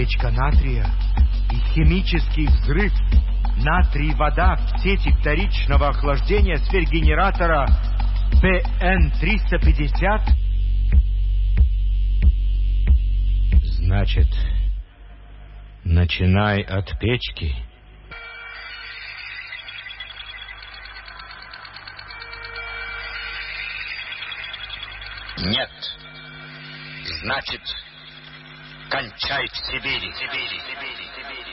утечка натрия и химический взрыв. Натрий-вода в цепи вторичного охлаждения сфер-генератора ПН-350. Значит, начинай от печки. Нет. Значит, кончай в Сибири.